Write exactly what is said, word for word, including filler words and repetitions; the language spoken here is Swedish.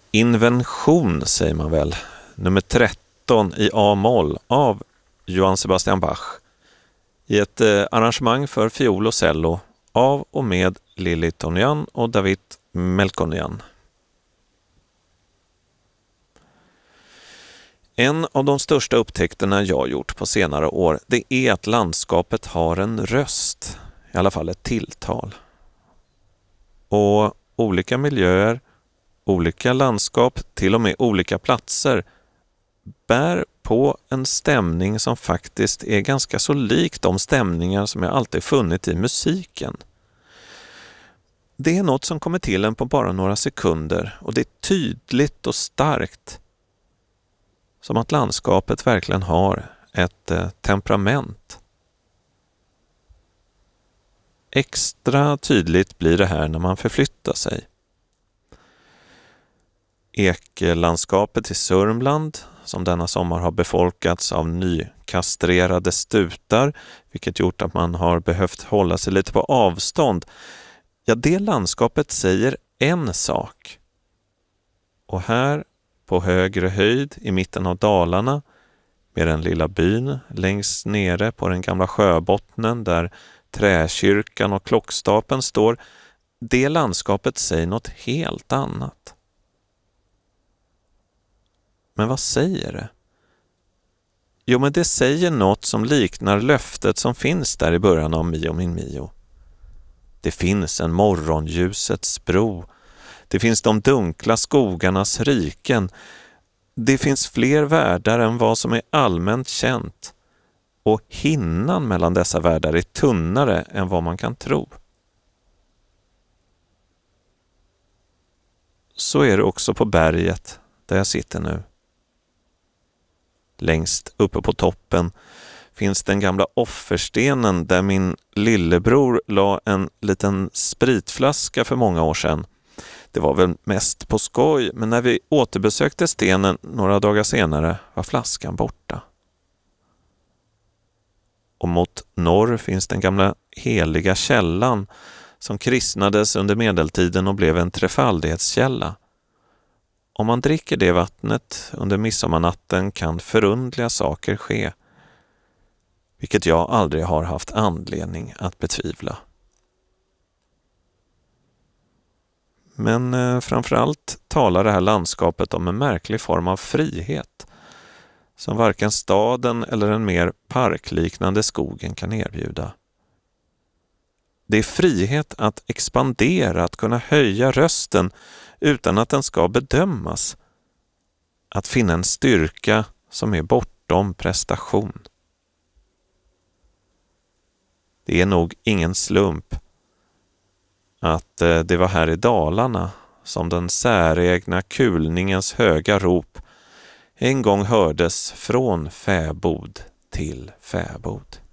Invention säger man väl, nummer tretton i A-moll av Johann Sebastian Bach i ett eh, arrangemang för fiol och cello av och med Lili Tonyan och David Melkonian. En av de största upptäckterna jag gjort på senare år, det är att landskapet har en röst, i alla fall ett tilltal. Och olika miljöer, olika landskap, till och med olika platser bär på en stämning som faktiskt är ganska så lik de stämningar som jag alltid funnit i musiken. Det är något som kommer till en på bara några sekunder och det är tydligt och starkt. Som att landskapet verkligen har ett eh, temperament. Extra tydligt blir det här när man förflyttar sig. Eklandskapet i Sörmland, som denna sommar har befolkats av nykastrerade stutar, vilket gjort att man har behövt hålla sig lite på avstånd. Ja, det landskapet säger en sak. Och här på högre höjd i mitten av Dalarna, med den lilla byn längst nere på den gamla sjöbottnen där träkyrkan och klockstapeln står, det landskapet säger något helt annat. Men vad säger det? Jo, men det säger något som liknar löftet som finns där i början av Mio min Mio. Det finns en morgonljusets bro. Det finns de dunkla skogarnas riken. Det finns fler världar än vad som är allmänt känt. Och hinnan mellan dessa världar är tunnare än vad man kan tro. Så är det också på berget där jag sitter nu. Längst uppe på toppen finns den gamla offerstenen där min lillebror la en liten spritflaska för många år sedan. Det var väl mest på skoj, men när vi återbesökte stenen några dagar senare var flaskan borta. Och mot norr finns den gamla heliga källan som kristnades under medeltiden och blev en trefaldighetskälla. Om man dricker det vattnet under midsommarnatten kan förundliga saker ske, vilket jag aldrig har haft anledning att betvivla. Men eh, framförallt talar det här landskapet om en märklig form av frihet som varken staden eller den mer parkliknande skogen kan erbjuda. Det är frihet att expandera, att kunna höja rösten utan att den ska bedömas. Att finna en styrka som är bortom prestation. Det är nog ingen slump att det var här i Dalarna som den säregna kulningens höga rop en gång hördes från fäbod till fäbod.